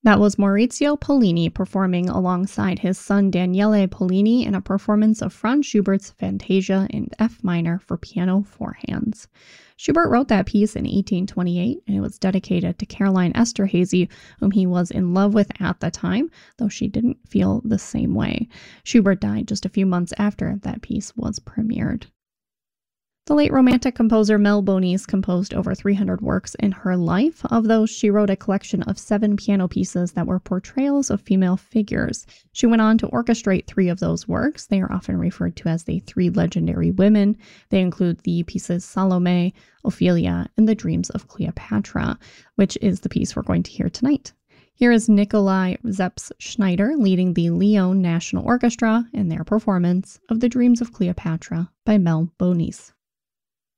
That was Maurizio Pollini performing alongside his son Daniele Pollini in a performance of Franz Schubert's Fantasia in F minor for piano four hands. Schubert wrote that piece in 1828, and it was dedicated to Caroline Esterhazy, whom he was in love with at the time, though she didn't feel the same way. Schubert died just a few months after that piece was premiered. The late Romantic composer Mel Bonis composed over 300 works in her life. Of those, she wrote a collection of 7 piano pieces that were portrayals of female figures. She went on to orchestrate 3 of those works. They are often referred to as the 3 legendary women. They include the pieces Salome, Ophelia, and The Dreams of Cleopatra, which is the piece we're going to hear tonight. Here is Nikolai Zeps Schneider leading the Lyon National Orchestra in their performance of The Dreams of Cleopatra by Mel Bonis.